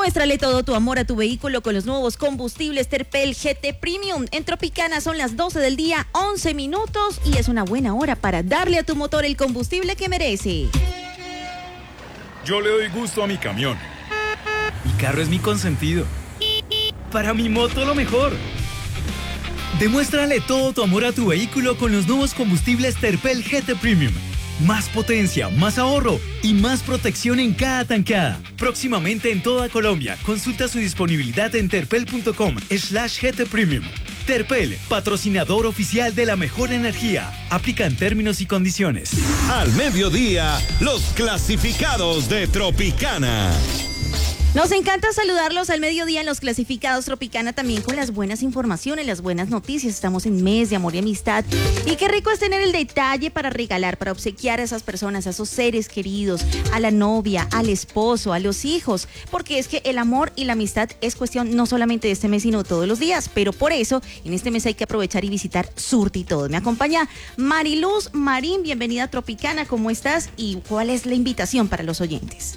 Demuéstrale todo tu amor a tu vehículo con los nuevos combustibles Terpel GT Premium. En Tropicana son las 12 del día, 11 minutos, y es una buena hora para darle a tu motor el combustible que merece. Yo le doy gusto a mi camión. Mi carro es mi consentido. Para mi moto lo mejor. Demuéstrale todo tu amor a tu vehículo con los nuevos combustibles Terpel GT Premium. Más potencia, más ahorro y más protección en cada tanqueada. Próximamente en toda Colombia. Consulta su disponibilidad en terpel.com/GT Premium. Terpel, patrocinador oficial de la mejor energía. Aplican términos y condiciones. Al mediodía, los clasificados de Tropicana. Nos encanta saludarlos al mediodía en los clasificados Tropicana, también con las buenas informaciones, las buenas noticias. Estamos en mes de amor y amistad. Y qué rico es tener el detalle para regalar, para obsequiar a esas personas, a esos seres queridos, a la novia, al esposo, a los hijos. Porque es que el amor y la amistad es cuestión no solamente de este mes, sino todos los días. Pero por eso, en este mes hay que aprovechar y visitar Surtitodo. Me acompaña Mariluz Marín, bienvenida a Tropicana. ¿Cómo estás? ¿Y cuál es la invitación para los oyentes?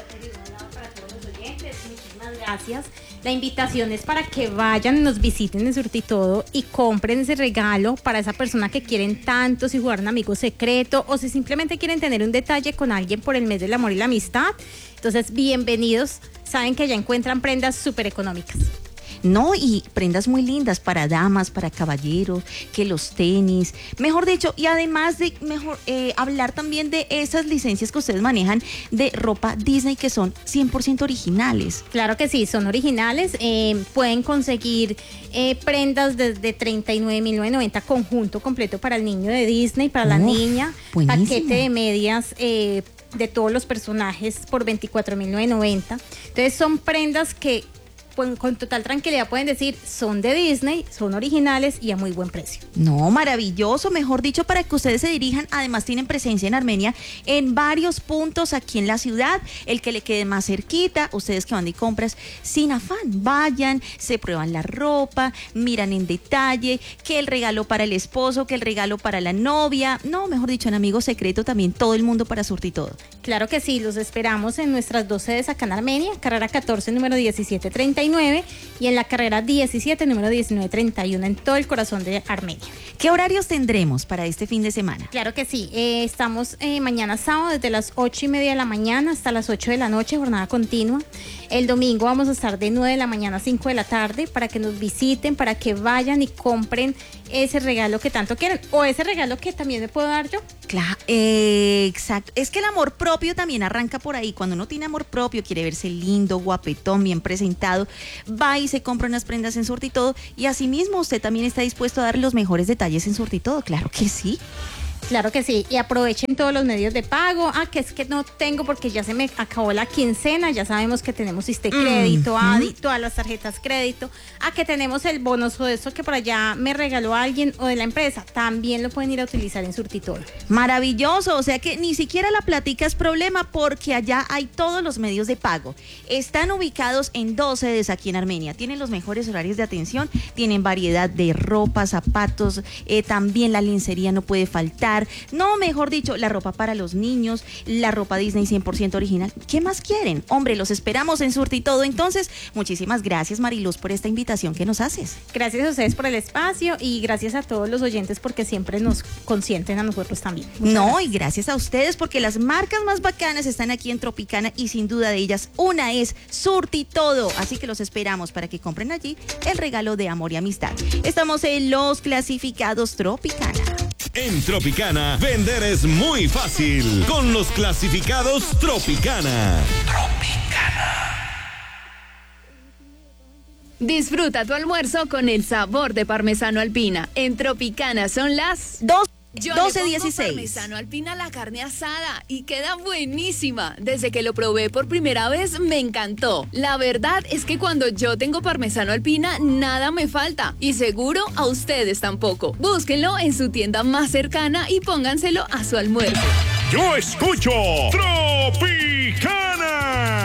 Gracias. La invitación es para que vayan, nos visiten en Surtitodo y compren ese regalo para esa persona que quieren tanto, si jugar un amigo secreto o si simplemente quieren tener un detalle con alguien por el mes del amor y la amistad. Entonces, bienvenidos. Saben que allá encuentran prendas súper económicas. No, y prendas muy lindas para damas, para caballeros, que los tenis, mejor dicho, y además de hablar también de esas licencias que ustedes manejan de ropa Disney que son 100% originales. Claro que sí, son originales. Pueden conseguir prendas desde $39,990, conjunto completo para el niño de Disney, para la niña, buenísimo. Paquete de medias de todos los personajes por $24,990. Entonces son prendas que con total tranquilidad pueden decir, son de Disney, son originales y a muy buen precio. No, maravilloso, mejor dicho, para que ustedes se dirijan. Además tienen presencia en Armenia en varios puntos aquí en la ciudad, el que le quede más cerquita. Ustedes que van de compras sin afán, vayan, se prueban la ropa, miran en detalle, que el regalo para el esposo, que el regalo para la novia. No, mejor dicho, en Amigo Secreto también todo el mundo para Surtitodo. Claro que sí, los esperamos en nuestras 2 sedes acá en Armenia, carrera 14, número 1739, y en la carrera 17, número 1931, en todo el corazón de Armenia. ¿Qué horarios tendremos para este fin de semana? Claro que sí, estamos mañana sábado desde las 8:30 de la mañana hasta las 8 de la noche, jornada continua. El domingo vamos a estar de 9 de la mañana a 5 de la tarde para que nos visiten, para que vayan y compren ese regalo que tanto quieren, o ese regalo que también me puedo dar yo. Claro, exacto. Es que el amor propio también arranca por ahí. Cuando uno tiene amor propio, quiere verse lindo, guapetón, bien presentado, va y se compra unas prendas en Surtitodo, y asimismo usted también está dispuesto a dar los mejores detalles en Surtitodo. Claro que sí. Claro que sí, y aprovechen todos los medios de pago. Que es que no tengo porque ya se me acabó la quincena. Ya sabemos que tenemos Crédito, Adi, todas las tarjetas crédito. Que tenemos el bonoso de eso que por allá me regaló alguien o de la empresa. También lo pueden ir a utilizar en Surtitodo. Maravilloso, o sea que ni siquiera la platica es problema porque allá hay todos los medios de pago. Están ubicados en 2 sedes aquí en Armenia. Tienen los mejores horarios de atención, tienen variedad de ropa, zapatos, también la lencería no puede faltar. No, mejor dicho, la ropa para los niños, la ropa Disney 100% original. ¿Qué más quieren? Hombre, los esperamos en Surtitodo. Entonces, muchísimas gracias, Mariluz, por esta invitación que nos haces. Gracias a ustedes por el espacio y gracias a todos los oyentes porque siempre nos consienten a nosotros también. Muchas gracias. Y gracias a ustedes porque las marcas más bacanas están aquí en Tropicana y sin duda de ellas una es Surtitodo. Así que los esperamos para que compren allí el regalo de amor y amistad. Estamos en los clasificados Tropicana. En Tropicana, vender es muy fácil. Con los clasificados Tropicana. Disfruta tu almuerzo con el sabor de parmesano Alpina. En Tropicana son las 12:16. Parmesano Alpina a la carne asada y queda buenísima. Desde que lo probé por primera vez me encantó. La verdad es que cuando yo tengo parmesano Alpina nada me falta y seguro a ustedes tampoco. Búsquenlo en su tienda más cercana y pónganselo a su almuerzo. Yo escucho Tropicana.